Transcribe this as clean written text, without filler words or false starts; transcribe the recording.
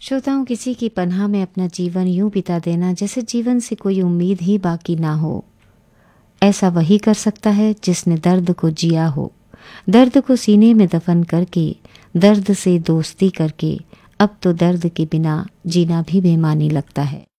श्रोताओं, किसी की पनाह में अपना जीवन यूं बिता देना जैसे जीवन से कोई उम्मीद ही बाकी ना हो, ऐसा वही कर सकता है जिसने दर्द को जिया हो। दर्द को सीने में दफन करके, दर्द से दोस्ती करके, अब तो दर्द के बिना जीना भी बेमानी लगता है।